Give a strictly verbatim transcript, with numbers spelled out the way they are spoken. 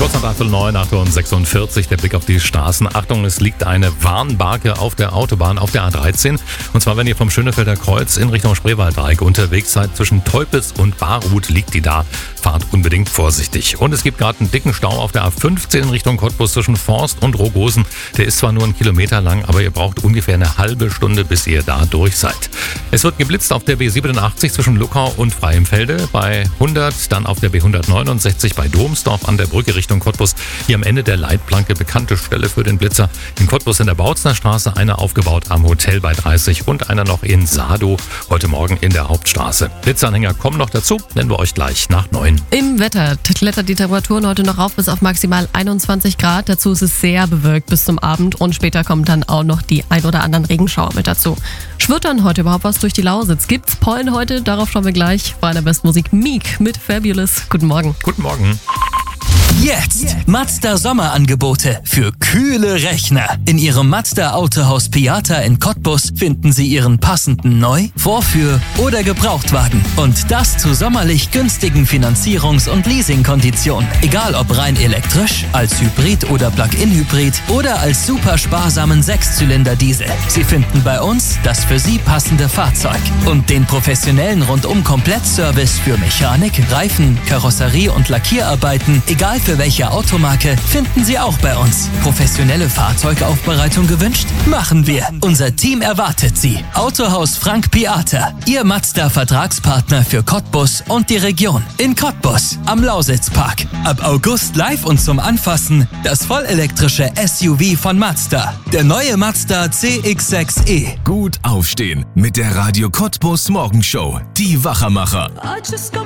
Kurz nach dreiviertel neun, acht Uhr sechsundvierzig, der Blick auf die Straßen. Achtung, es liegt eine Warnbarke auf der Autobahn, auf der A dreizehn. Und zwar, wenn ihr vom Schönefelder Kreuz in Richtung Spreewalddreieck unterwegs seid, zwischen Teupitz und Barruth liegt die da. Fahrt unbedingt vorsichtig. Und es gibt gerade einen dicken Stau auf der A fünfzehn in Richtung Cottbus zwischen Forst und Rogosen. Der ist zwar nur einen Kilometer lang, aber ihr braucht ungefähr eine halbe Stunde, bis ihr da durch seid. Es wird geblitzt auf der B siebenundachtzig zwischen Luckau und Freienfelde, bei hundert, dann auf der B hundertneunundsechzig bei Domsdorf an der Brücke Richtung Cottbus. Hier am Ende der Leitplanke, bekannte Stelle für den Blitzer. In Cottbus in der Bautzner Straße, einer aufgebaut am Hotel bei dreißig und einer noch in Sado, heute Morgen in der Hauptstraße. Blitzanhänger kommen noch dazu, nennen wir euch gleich nach neun. Im Wetter klettert die Temperaturen heute noch rauf bis auf maximal einundzwanzig Grad. Dazu ist es sehr bewölkt bis zum Abend und später kommen dann auch noch die ein oder anderen Regenschauer mit dazu. Schwirrt dann heute überhaupt was durch die Lausitz? Gibt's Pollen heute? Darauf schauen wir gleich. Bei der Bestmusik Meek mit Fabulous. Guten Morgen. Guten Morgen. Jetzt Mazda Sommerangebote für kühle Rechner. In Ihrem Mazda Autohaus Piata in Cottbus finden Sie Ihren passenden Neu-, Vorführ- oder Gebrauchtwagen. Und das zu sommerlich günstigen Finanzierungs- und Leasingkonditionen. Egal ob rein elektrisch, als Hybrid oder Plug-in-Hybrid oder als super sparsamen Sechszylinder-Diesel. Sie finden bei uns das für Sie passende Fahrzeug. Und den professionellen Rundum-Komplettservice für Mechanik, Reifen, Karosserie und Lackierarbeiten, egal für welche Automarke, finden Sie auch bei uns. Professionelle Fahrzeugaufbereitung gewünscht? Machen wir. Unser Team erwartet Sie. Autohaus Frank Piata, Ihr Mazda-Vertragspartner für Cottbus und die Region. In Cottbus, am Lausitzpark. Ab August live und zum Anfassen das vollelektrische S U V von Mazda. Der neue Mazda C X sechs E. Gut aufstehen mit der Radio Cottbus Morgenshow. Die Wachermacher.